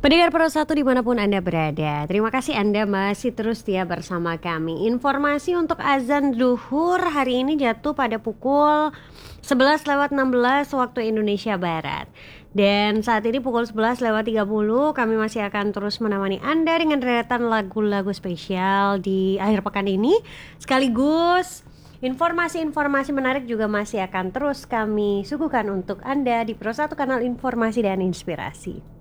Pendengar Pro 1 dimanapun Anda berada, terima kasih Anda masih terus setia bersama kami. Informasi untuk azan zuhur hari ini jatuh pada pukul 11:16 waktu Indonesia Barat. Dan saat ini pukul 11:30 kami masih akan terus menemani Anda dengan deretan lagu-lagu spesial di akhir pekan ini. Sekaligus informasi-informasi menarik juga masih akan terus kami suguhkan untuk Anda di Pro 1 Kanal Informasi dan Inspirasi.